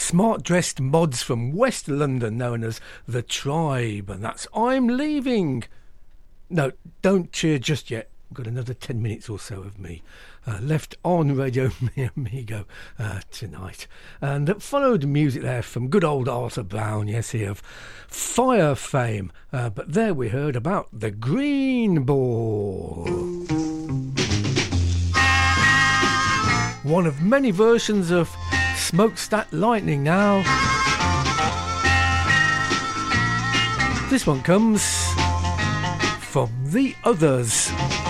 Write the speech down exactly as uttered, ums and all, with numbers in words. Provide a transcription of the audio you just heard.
smart dressed mods from West London known as The Tribe, and that's I'm Leaving. No, don't cheer just yet. We've got another ten minutes or so of me uh, left on Radio Amigo uh, tonight. And that followed music there from good old Arthur Brown, yes, he of Fire fame. Uh, but there we heard about the Green Ball. One of many versions of Smokestack Lightning now. This one comes from The Others.